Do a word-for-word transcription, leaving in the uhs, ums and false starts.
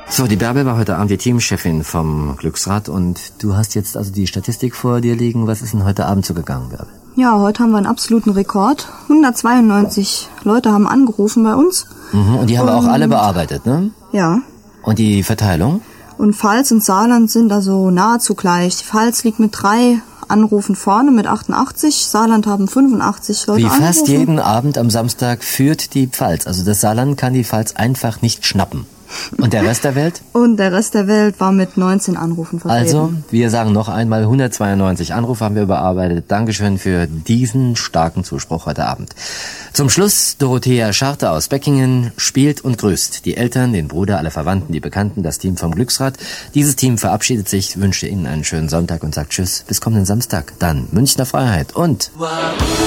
So, die Bärbel war heute Abend die Teamchefin vom Glücksrad und du hast jetzt also die Statistik vor dir liegen. Was ist denn heute Abend so gegangen, Bärbel? Ja, heute haben wir einen absoluten Rekord. hundertzweiundneunzig Leute haben angerufen bei uns. Mhm, und die haben wir auch alle bearbeitet, ne? Ja. Und die Verteilung? Und Pfalz und Saarland sind also nahezu gleich. Die Pfalz liegt mit drei Anrufen vorne mit achtundachtzig. Saarland haben fünfundachtzig Leute Wie angerufen. fast jeden Abend am Samstag führt die Pfalz. Also das Saarland kann die Pfalz einfach nicht schnappen. Und der Rest der Welt? Und der Rest der Welt war mit neunzehn Anrufen vertreten. Also, wir sagen noch einmal, hundertzweiundneunzig Anrufe haben wir bearbeitet. Dankeschön für diesen starken Zuspruch heute Abend. Zum Schluss, Dorothea Scharte aus Beckingen spielt und grüßt die Eltern, den Bruder, alle Verwandten, die Bekannten, das Team vom Glücksrad. Dieses Team verabschiedet sich, wünscht Ihnen einen schönen Sonntag und sagt Tschüss, bis kommenden Samstag. Dann Münchner Freiheit und...